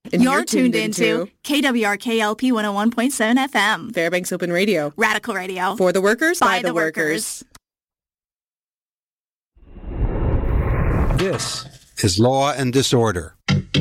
And you're tuned into KWRK-LP 101.7 FM. Fairbanks Open Radio. Radical Radio. For the workers, by the workers. This is Law and Disorder.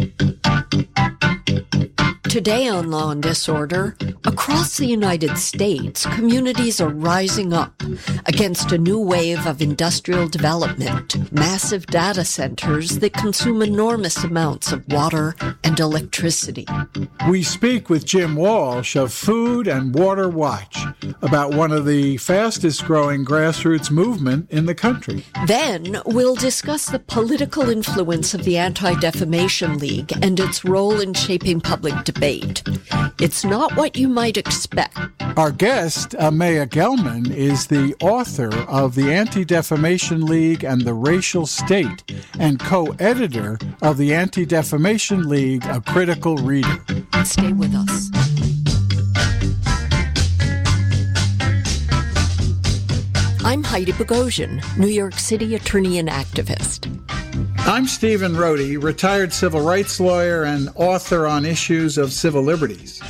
Today on Law and Disorder, across the United States, communities are rising up against a new wave of industrial development, massive data centers that consume enormous amounts of water and electricity. We speak with Jim Walsh of Food and Water Watch about one of the fastest growing grassroots movement in the country. Then we'll discuss the political influence of the Anti-Defamation League and its role in shaping public debate. It's not what you might expect. Our guest, Amaya Gelman, is the author of The Anti-Defamation League and the Racial State and co-editor of the Anti-Defamation League, A Critical Reader. Stay with us. I'm Heidi Bogosian, New York City attorney and activist. I'm Stephen Rohde, retired civil rights lawyer and author on issues of civil liberties.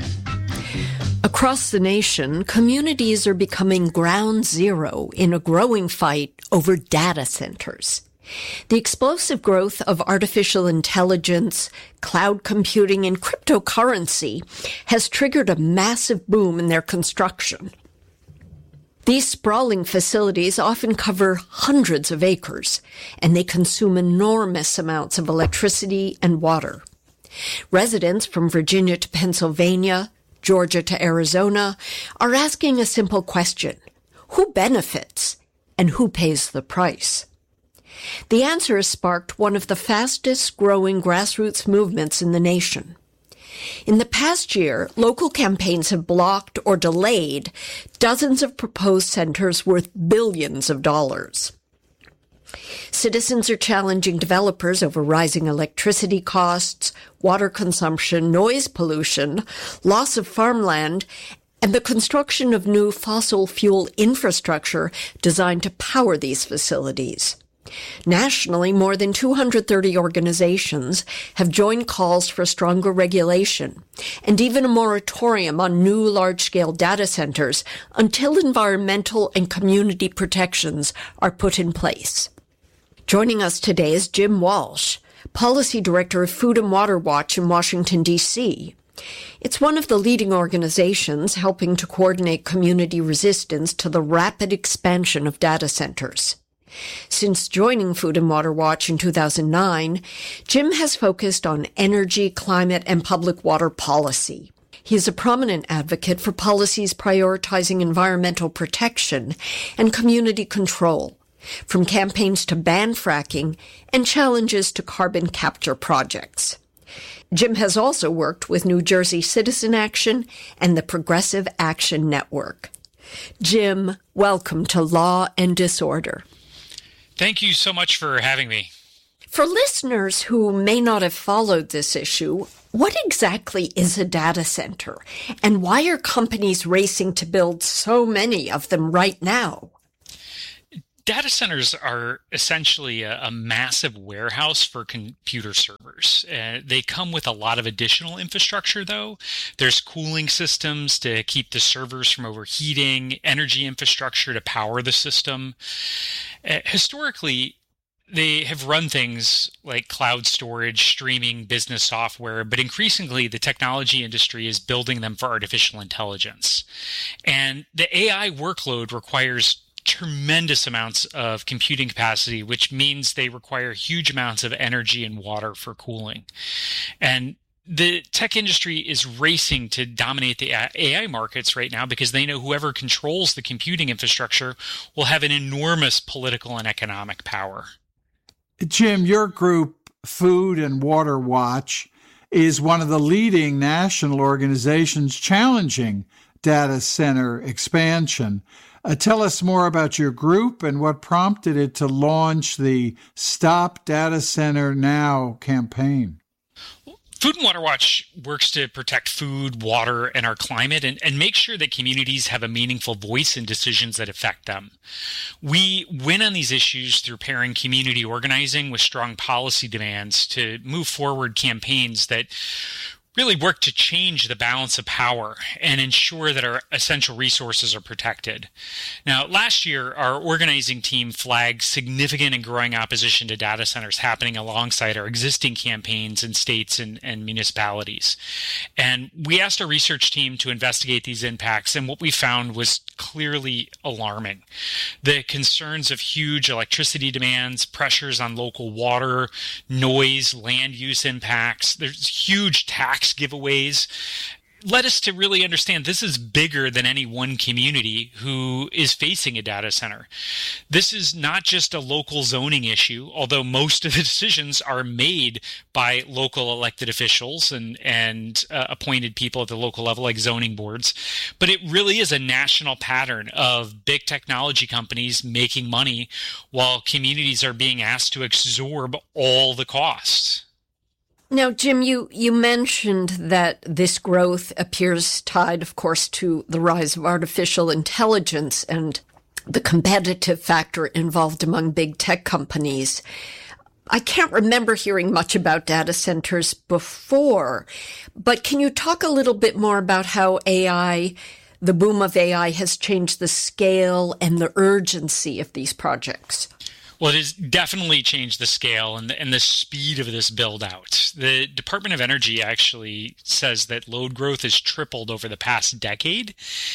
Across the nation, communities are becoming ground zero in a growing fight over data centers. The explosive growth of artificial intelligence, cloud computing, and cryptocurrency has triggered a massive boom in their construction. These sprawling facilities often cover hundreds of acres, and they consume enormous amounts of electricity and water. Residents from Virginia to Pennsylvania, Georgia to Arizona are asking a simple question: who benefits and who pays the price? The answer has sparked one of the fastest growing grassroots movements in the nation. In the past year, local campaigns have blocked or delayed dozens of proposed centers worth billions of dollars. Citizens are challenging developers over rising electricity costs, water consumption, noise pollution, loss of farmland, and the construction of new fossil fuel infrastructure designed to power these facilities. Nationally, more than 230 organizations have joined calls for stronger regulation and even a moratorium on new large-scale data centers until environmental and community protections are put in place. Joining us today is Jim Walsh, Policy Director of Food and Water Watch in Washington, D.C. It's one of the leading organizations helping to coordinate community resistance to the rapid expansion of data centers. Since joining Food and Water Watch in 2009, Jim has focused on energy, climate, and public water policy. He is a prominent advocate for policies prioritizing environmental protection and community control, from campaigns to ban fracking and challenges to carbon capture projects. Jim has also worked with New Jersey Citizen Action and the Progressive Action Network. Jim, welcome to Law and Disorder. Thank you so much for having me. For listeners who may not have followed this issue, what exactly is a data center? And why are companies racing to build so many of them right now? Data centers are essentially a massive warehouse for computer servers. They come with a lot of additional infrastructure, though. There's cooling systems to keep the servers from overheating, energy infrastructure to power the system. Historically, they have run things like cloud storage, streaming, business software, but increasingly the technology industry is building them for artificial intelligence. And the AI workload requires tremendous amounts of computing capacity, which means they require huge amounts of energy and water for cooling. And the tech industry is racing to dominate the AI markets right now because they know whoever controls the computing infrastructure will have an enormous political and economic power. Jim, your group, Food and Water Watch, is one of the leading national organizations challenging data center expansion. Tell us more about your group and what prompted it to launch the Stop Data Center Now campaign. Food and Water Watch works to protect food, water, and our climate and make sure that communities have a meaningful voice in decisions that affect them. We win on these issues through pairing community organizing with strong policy demands to move forward campaigns that really work to change the balance of power and ensure that our essential resources are protected. Now, last year, our organizing team flagged significant and growing opposition to data centers happening alongside our existing campaigns in states and municipalities. And we asked our research team to investigate these impacts, and what we found was clearly alarming. The concerns of huge electricity demands, pressures on local water, noise, land use impacts, there's huge tax giveaways, led us to really understand this is bigger than any one community who is facing a data center. This is not just a local zoning issue, although most of the decisions are made by local elected officials and appointed people at the local level, like zoning boards. But it really is a national pattern of big technology companies making money while communities are being asked to absorb all the costs. Now, Jim, you mentioned that this growth appears tied, of course, to the rise of artificial intelligence and the competitive factor involved among big tech companies. I can't remember hearing much about data centers before, but can you talk a little bit more about how the boom of AI has changed the scale and the urgency of these projects? Well, it has definitely changed the scale and the speed of this build out. The Department of Energy actually says that load growth has tripled over the past decade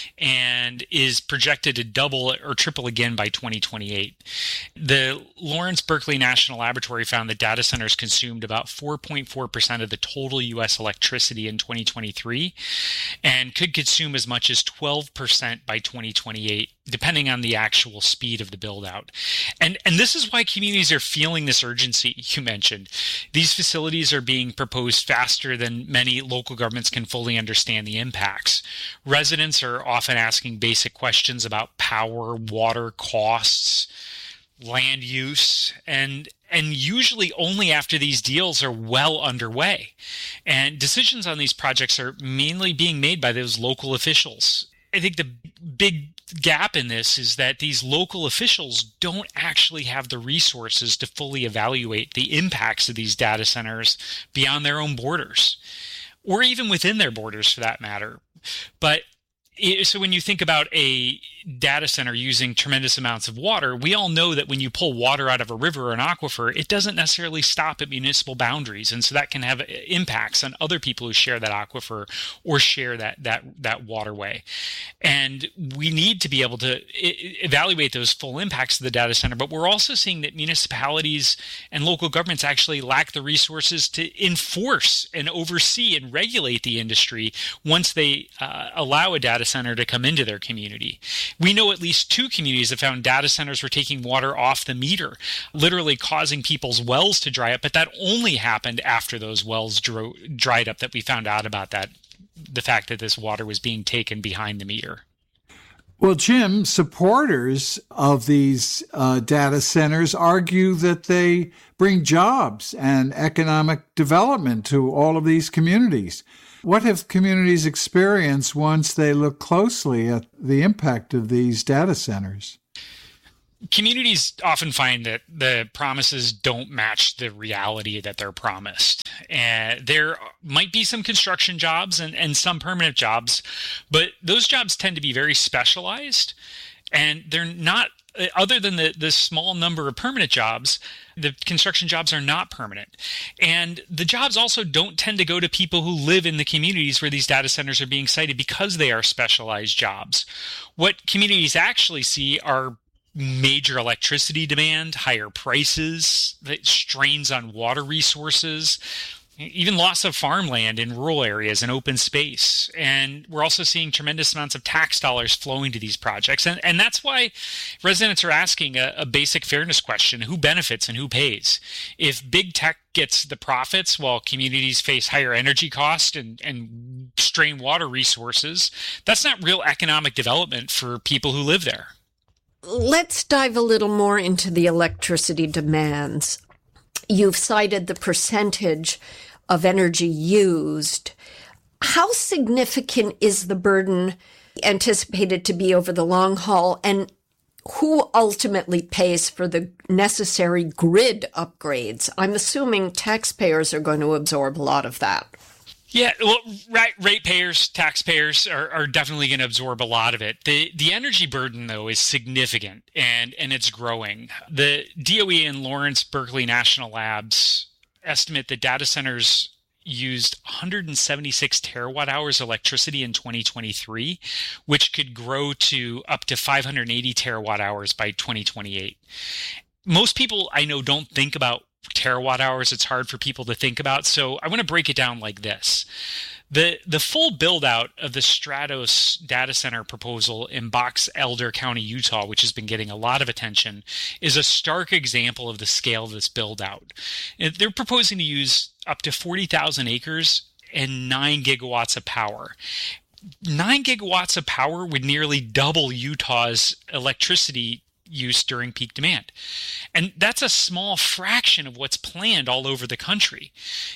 and is projected to double or triple again by 2028. The Lawrence Berkeley National Laboratory found that data centers consumed about 4.4% of the total U.S. electricity in 2023 and could consume as much as 12% by 2028, depending on the actual speed of the build out. And this is why communities are feeling this urgency you mentioned. These facilities are being proposed faster than many local governments can fully understand the impacts. Residents are often asking basic questions about power, water costs, land use, and usually only after these deals are well underway. And decisions on these projects are mainly being made by those local officials. I think the big gap in this is that these local officials don't actually have the resources to fully evaluate the impacts of these data centers beyond their own borders, or even within their borders for that matter. So when you think about a data center using tremendous amounts of water, we all know that when you pull water out of a river or an aquifer, it doesn't necessarily stop at municipal boundaries. And so that can have impacts on other people who share that aquifer or share that waterway. And we need to be able to evaluate those full impacts of the data center. But we're also seeing that municipalities and local governments actually lack the resources to enforce and oversee and regulate the industry once they allow a data center to come into their community. We know at least 2 communities have found data centers were taking water off the meter, literally causing people's wells to dry up, but that only happened after those wells dried up, that we found out about that, the fact that this water was being taken behind the meter. Well, Jim, supporters of these data centers argue that they bring jobs and economic development to all of these communities. What have communities experienced once they look closely at the impact of these data centers? Communities often find that the promises don't match the reality that they're promised. And there might be some construction jobs and some permanent jobs, but those jobs tend to be very specialized, and they're not, other than the small number of permanent jobs, the construction jobs are not permanent. And the jobs also don't tend to go to people who live in the communities where these data centers are being sited because they are specialized jobs. What communities actually see are major electricity demand, higher prices, strains on water resources, even loss of farmland in rural areas and open space. And we're also seeing tremendous amounts of tax dollars flowing to these projects. And that's why residents are asking a basic fairness question: who benefits and who pays? If big tech gets the profits while communities face higher energy costs and strain water resources, that's not real economic development for people who live there. Let's dive a little more into the electricity demands. You've cited the percentage of energy used. How significant is the burden anticipated to be over the long haul, and who ultimately pays for the necessary grid upgrades? I'm assuming taxpayers are going to absorb a lot of that. Yeah, well, ratepayers, taxpayers are definitely going to absorb a lot of it. The energy burden, though, is significant, and it's growing. The DOE and Lawrence Berkeley National Labs estimate that data centers used 176 terawatt hours of electricity in 2023, which could grow to up to 580 terawatt hours by 2028. Most people I know don't think about terawatt hours. It's hard for people to think about. So I want to break it down like this. The full build out of the Stratos data center proposal in Box Elder County, Utah, which has been getting a lot of attention, is a stark example of the scale of this build out. They're proposing to use up to 40,000 acres and 9 gigawatts of power. 9 gigawatts of power would nearly double Utah's electricity use during peak demand. And that's a small fraction of what's planned all over the country.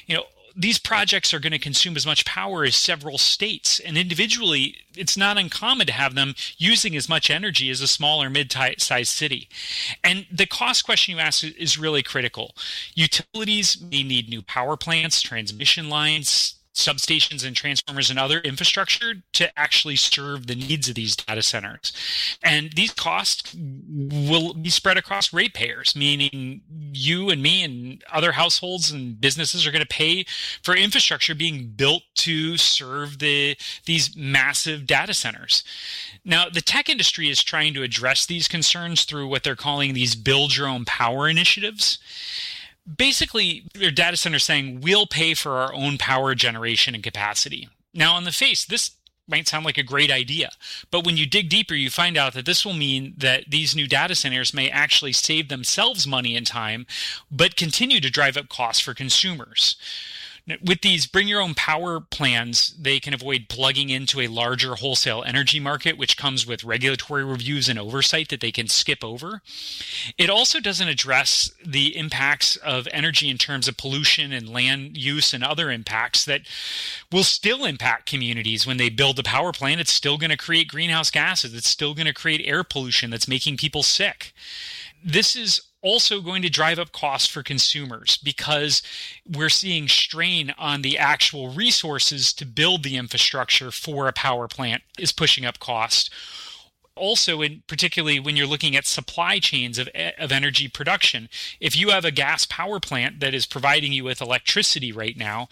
These projects are going to consume as much power as several states, and individually, it's not uncommon to have them using as much energy as a small or mid-sized city. And the cost question you asked is really critical. Utilities may need new power plants, transmission lines, substations and transformers and other infrastructure to actually serve the needs of these data centers. And these costs will be spread across ratepayers, meaning you and me and other households and businesses are going to pay for infrastructure being built to serve these massive data centers. Now, the tech industry is trying to address these concerns through what they're calling these build your own power initiatives. Basically, their data centers saying, we'll pay for our own power generation and capacity. Now, on the face, this might sound like a great idea, but when you dig deeper, you find out that this will mean that these new data centers may actually save themselves money and time, but continue to drive up costs for consumers. With these bring your own power plans, they can avoid plugging into a larger wholesale energy market, which comes with regulatory reviews and oversight that they can skip over. It also doesn't address the impacts of energy in terms of pollution and land use and other impacts that will still impact communities when they build a power plant. It's still going to create greenhouse gases. It's still going to create air pollution that's making people sick. This is also going to drive up costs for consumers because we're seeing strain on the actual resources to build the infrastructure for a power plant is pushing up cost. Also, particularly when you're looking at supply chains of energy production, if you have a gas power plant that is providing you with electricity right now,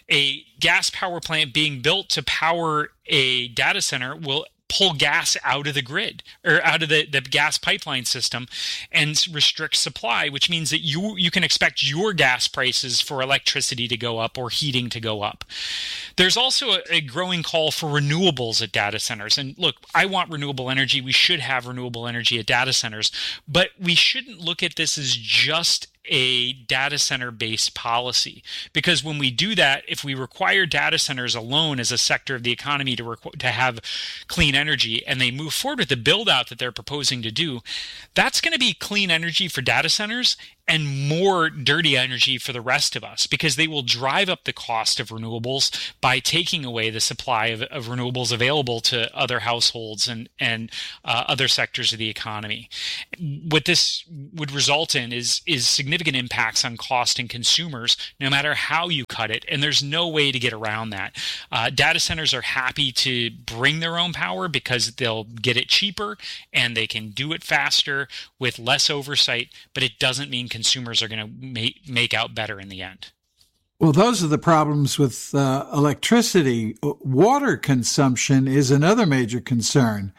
a gas power plant being built to power a data center will pull gas out of the grid or out of the gas pipeline system and restrict supply, which means that you can expect your gas prices for electricity to go up or heating to go up. There's also a growing call for renewables at data centers. And look, I want renewable energy. We should have renewable energy at data centers, but we shouldn't look at this as just a data center based policy, because when we do that, if we require data centers alone as a sector of the economy to have clean energy, and they move forward with the build out that they're proposing to do, that's going to be clean energy for data centers and more dirty energy for the rest of us, because they will drive up the cost of renewables by taking away the supply of renewables available to other households and other sectors of the economy. What this would result in is significant impacts on cost and consumers, no matter how you cut it, and there's no way to get around that. Data centers are happy to bring their own power because they'll get it cheaper and they can do it faster with less oversight, but it doesn't mean consumers are going to make out better in the end. Well, those are the problems with electricity. Water consumption is another major concern.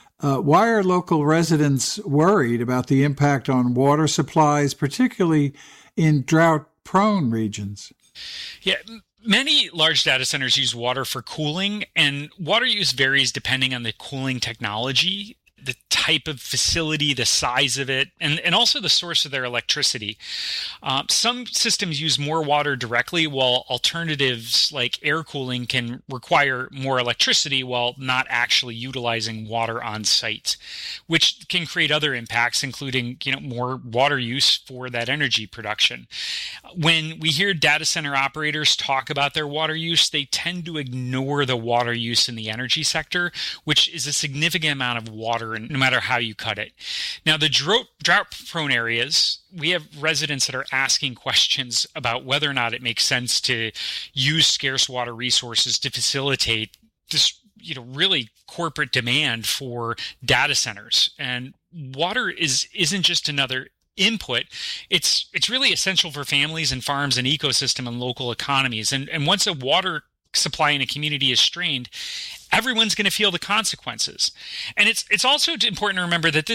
Why are local residents worried about the impact on water supplies, particularly in drought-prone regions? Yeah, many large data centers use water for cooling, and water use varies depending on the cooling technology. the type of facility, the size of it, and also the source of their electricity. Some systems use more water directly, while alternatives like air cooling can require more electricity while not actually utilizing water on site, which can create other impacts, including more water use for that energy production. When we hear data center operators talk about their water use, they tend to ignore the water use in the energy sector, which is a significant amount of water, no matter how you cut it. Now, the drought-prone areas, we have residents that are asking questions about whether or not it makes sense to use scarce water resources to facilitate this, really corporate demand for data centers. And water isn't just another input. It's really essential for families and farms and ecosystem and local economies. And once a water supply in a community is strained, everyone's going to feel the consequences. And it's also important to remember that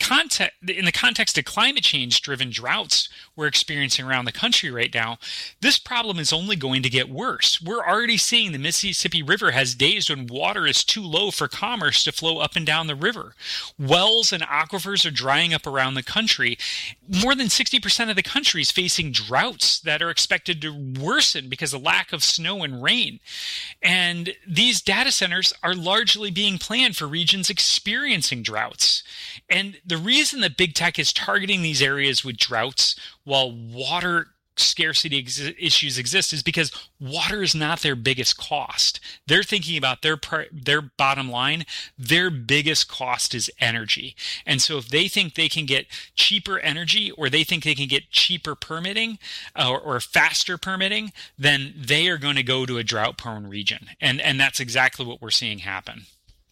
in the context of climate change driven droughts we're experiencing around the country right now, this problem is only going to get worse. We're already seeing the Mississippi River has days when water is too low for commerce to flow up and down the river. Wells and aquifers are drying up around the country. More than 60% of the country is facing droughts that are expected to worsen because of lack of snow and rain. And these data centers are largely being planned for regions experiencing droughts. And the reason that big tech is targeting these areas with droughts while water scarcity issues exist is because water is not their biggest cost. They're thinking about their bottom line. Their biggest cost is energy. And so if they think they can get cheaper energy, or they think they can get cheaper permitting or faster permitting, then they are going to go to a drought-prone region. And that's exactly what we're seeing happen.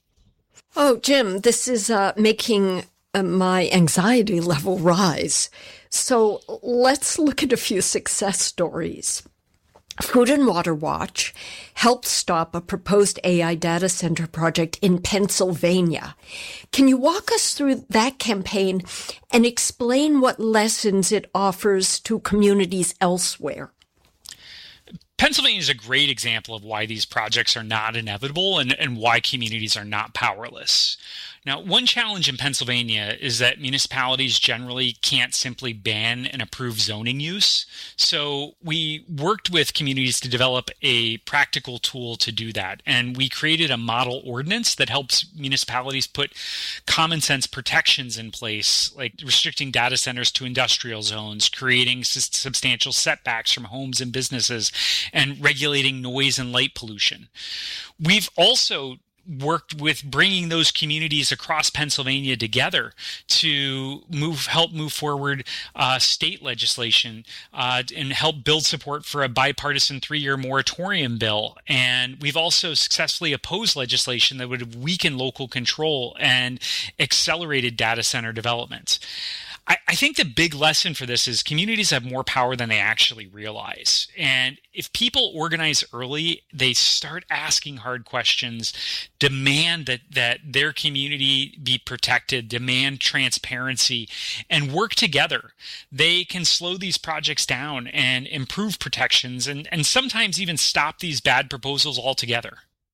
Oh, Jim, this is making my anxiety level rise. So let's look at a few success stories. Food and Water Watch helped stop a proposed AI data center project in Pennsylvania. Can you walk us through that campaign and explain what lessons it offers to communities elsewhere? Pennsylvania is a great example of why these projects are not inevitable and why communities are not powerless. Now, one challenge in Pennsylvania is that municipalities generally can't simply ban and approve zoning use. So we worked with communities to develop a practical tool to do that. And we created a model ordinance that helps municipalities put common sense protections in place, like restricting data centers to industrial zones, creating substantial setbacks from homes and businesses, and regulating noise and light pollution. We've also worked with bringing those communities across Pennsylvania together to help move forward state legislation and help build support for a bipartisan 3-year moratorium bill. And we've also successfully opposed legislation that would have weakened local control and accelerated data center development. I think the big lesson for this is communities have more power than they actually realize. And if people organize early, they start asking hard questions, demand that their community be protected, demand transparency, and work together, they can slow these projects down and improve protections and sometimes even stop these bad proposals altogether.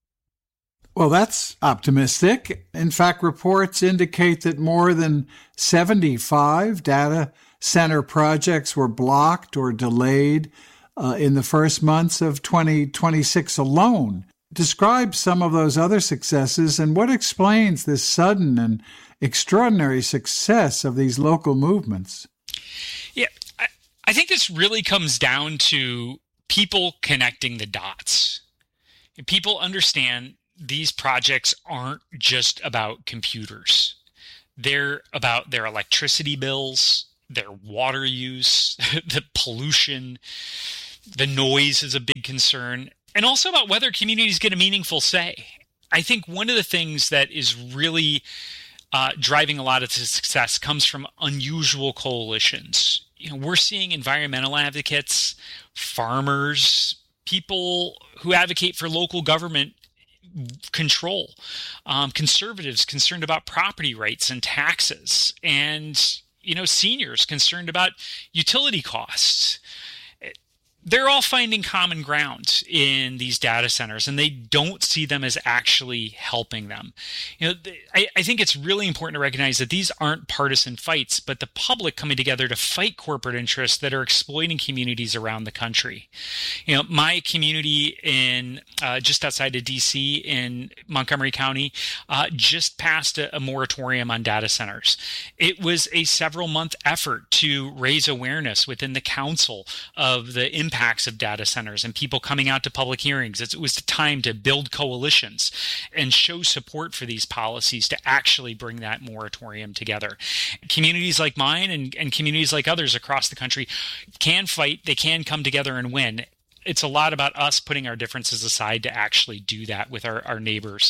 Well, that's optimistic. In fact, reports indicate that more than 75 data center projects were blocked or delayed in the first months of 2026 alone. Describe some of those other successes and what explains this sudden and extraordinary success of these local movements. Yeah, I think this really comes down to people connecting the dots. People understand these projects aren't just about computers. They're about their electricity bills, their water use, the pollution, the noise is a big concern, and also about whether communities get a meaningful say. I think one of the things that is really driving a lot of the success comes from unusual coalitions. We're seeing environmental advocates, farmers, people who advocate for local government control, conservatives concerned about property rights and taxes, and seniors concerned about utility costs. they're all finding common ground in these data centers, and they don't see them as actually helping them. I think it's really important to recognize that these aren't partisan fights, but the public coming together to fight corporate interests that are exploiting communities around the country. My community in just outside of D.C. in Montgomery County just passed a moratorium on data centers. It was a several-month effort to raise awareness within the council of the impacts of data centers and people coming out to public hearings. It was the time to build coalitions and show support for these policies to actually bring that moratorium together. Communities like mine and communities like others across the country can fight, they can come together and win. It's a lot about us putting our differences aside to actually do that with our neighbors.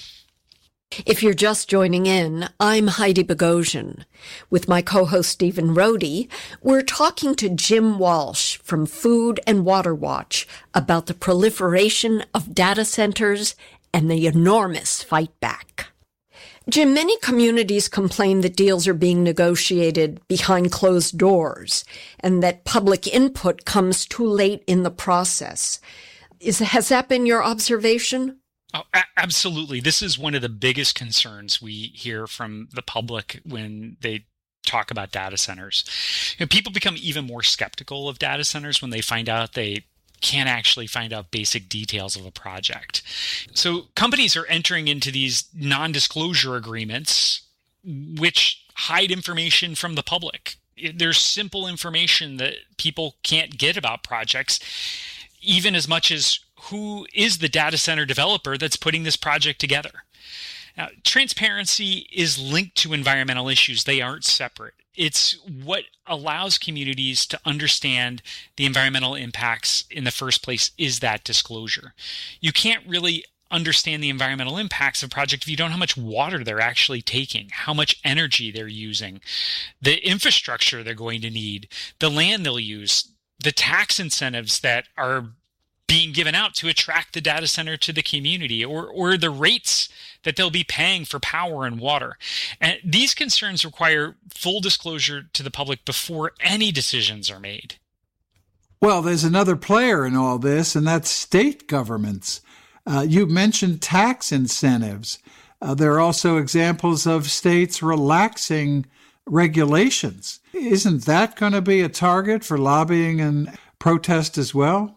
If you're just joining in, I'm Heidi Bogosian. With my co-host Stephen Rohde, we're talking to Jim Walsh from Food and Water Watch about the proliferation of data centers and the enormous fight back. Jim, many communities complain that deals are being negotiated behind closed doors and that public input comes too late in the process. Has that been your observation? Oh, absolutely. This is one of the biggest concerns we hear from the public when they talk about data centers. People become even more skeptical of data centers when they find out they can't actually find out basic details of a project. So companies are entering into these non-disclosure agreements which hide information from the public. There's simple information that people can't get about projects, even as much as who is the data center developer that's putting this project together. Now, transparency is linked to environmental issues. They aren't separate. It's what allows communities to understand the environmental impacts in the first place is that disclosure. You can't really understand the environmental impacts of a project if you don't know how much water they're actually taking, how much energy they're using, the infrastructure they're going to need, the land they'll use, the tax incentives that are being given out to attract the data center to the community, or the rates that they'll be paying for power and water. And these concerns require full disclosure to the public before any decisions are made. Well, there's another player in all this, and that's state governments. You mentioned tax incentives. There are also examples of states relaxing regulations. Isn't that going to be a target for lobbying and protest as well?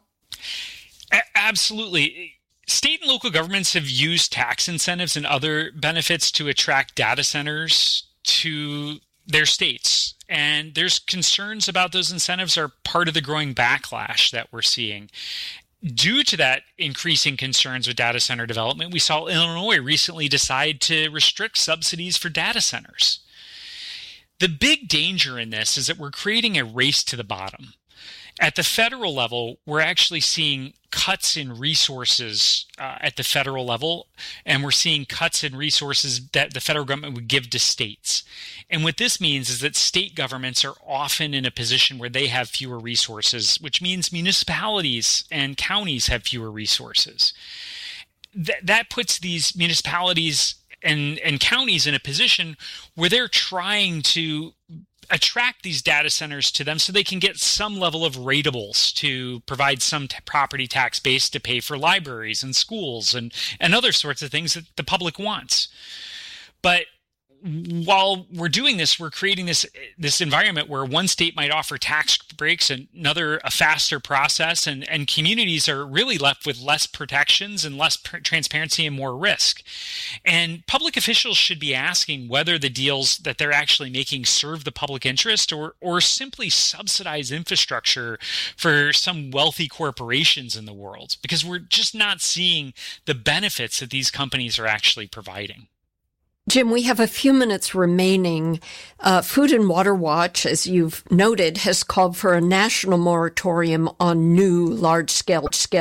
Absolutely. State and local governments have used tax incentives and other benefits to attract data centers to their states. And there's concerns about those incentives are part of the growing backlash that we're seeing. Due to that increasing concerns with data center development, we saw Illinois recently decide to restrict subsidies for data centers. The big danger in this is that we're creating a race to the bottom. At the federal level, we're actually seeing cuts in resources at the federal level, and we're seeing cuts in resources that the federal government would give to states. And what this means is that state governments are often in a position where they have fewer resources, which means municipalities and counties have fewer resources. That puts these municipalities and counties in a position where they're trying to attract these data centers to them so they can get some level of ratables to provide some property tax base to pay for libraries and schools and other sorts of things that the public wants. But while we're doing this, we're creating this environment where one state might offer tax breaks and another a faster process, and communities are really left with less protections and less transparency and more risk. And public officials should be asking whether the deals that they're actually making serve the public interest or simply subsidize infrastructure for some wealthy corporations in the world, because we're just not seeing the benefits that these companies are actually providing. Jim, we have a few minutes remaining. Food and Water Watch, as you've noted, has called for a national moratorium on new large-scale